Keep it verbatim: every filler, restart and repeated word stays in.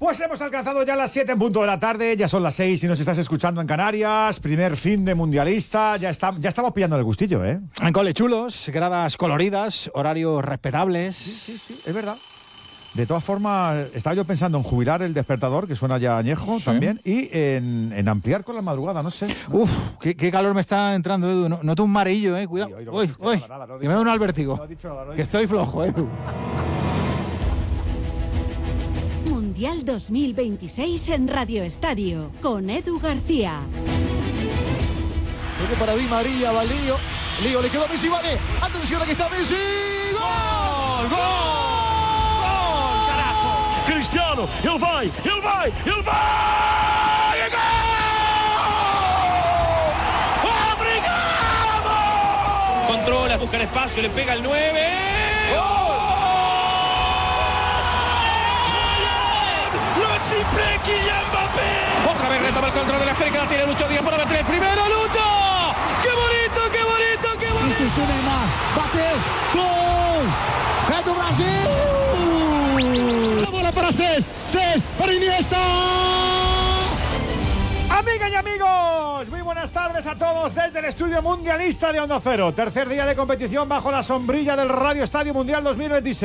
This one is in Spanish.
Pues hemos alcanzado ya las siete en punto de la tarde, ya son las seis y nos estás escuchando en Canarias, primer fin de mundialista, ya, está, ya estamos pillando el gustillo, ¿eh? En cole chulos, gradas coloridas, horarios respetables. Sí, sí, sí, es verdad. De todas formas, estaba yo pensando en jubilar el despertador, que suena ya añejo sí. también, y en, en ampliar con la madrugada, no sé. ¿no? Uf, qué, qué calor me está entrando, Edu. No, noto un marillo, eh, cuidado. Sí, uy, uy, nada, nada, no que me da un albértigo. No he dicho nada, no he que dicho estoy nada. Flojo, Edu. Mundial dos mil veintiséis en Radio Estadio, con Edu García. Creo que para Di María, va Lío. Lío, le quedó a Messi, vale. Atención, aquí está Messi. ¡Gol! ¡Gol! ¡Gol! ¡Carajo! Cristiano, ele vai, ele vai, ele vai! ¡Gol! ¡Obrigado! Controla, busca el espacio, le pega el nueve. ¡Gol! Otra vez retoma el control de la cerca, la tiene Lucho Díaz para meter el primero. ¡Lucho! ¡Qué bonito, qué bonito, qué bonito! Insistiu Neymar, bateu, gol! É do Brasil! La bola para Cés, Cés para Iniesta. Amigas y amigos, muy buenas tardes a todos desde el estudio mundialista de Onda Cero. Tercer día de competición bajo la sombrilla del Radio Estadio Mundial dos mil veintiséis.